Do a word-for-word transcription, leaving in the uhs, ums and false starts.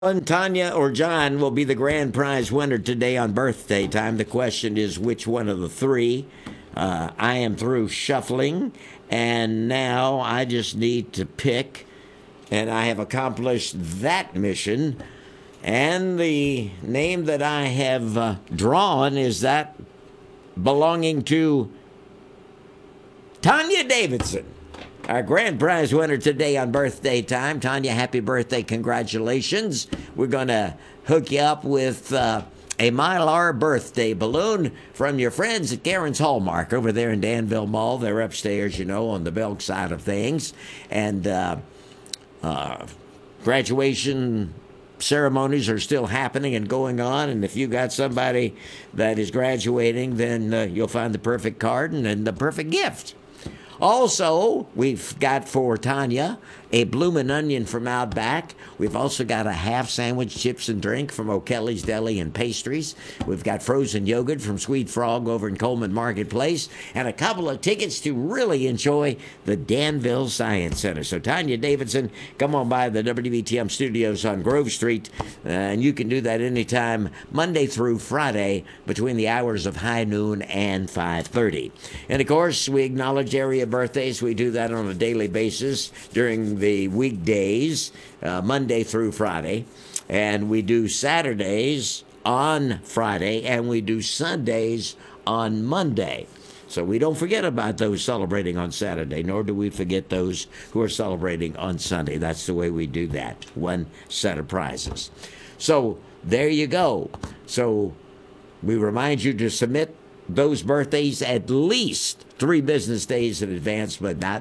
And Tanya or John will be the grand prize winner today on birthday time. The question is which one of the three. Uh, I am through shuffling, and now I just need to pick, and I have accomplished that mission. And the name that I have uh, drawn is that belonging to Tanya Davidson, our grand prize winner today on birthday time. Tanya, happy birthday. Congratulations. We're going to hook you up with uh, a Mylar birthday balloon from your friends at Karen's Hallmark over there in Danville Mall. They're upstairs, you know, on the Belk side of things. And uh, uh, graduation ceremonies are still happening and going on. And if you got somebody that is graduating, then uh, you'll find the perfect card and, and the perfect gift. Also, we've got for Tanya a bloomin' onion from Outback. We've also got a half sandwich, chips, and drink from O'Kelly's Deli and Pastries. We've got frozen yogurt from Sweet Frog over in Coleman Marketplace, and a couple of tickets to really enjoy the Danville Science Center. So, Tanya Davidson, come on by the W B T M studios on Grove Street, uh, and you can do that anytime, Monday through Friday, between the hours of high noon and five thirty. And, of course, we acknowledge area birthdays. We do that on a daily basis during the weekdays, uh, Monday through Friday, and we do Saturdays on Friday, and we do Sundays on Monday. So we don't forget about those celebrating on Saturday, nor do we forget those who are celebrating on Sunday. That's the way we do that, one set of prizes. So there you go. So we remind you to submit those birthdays at least three business days in advance, but not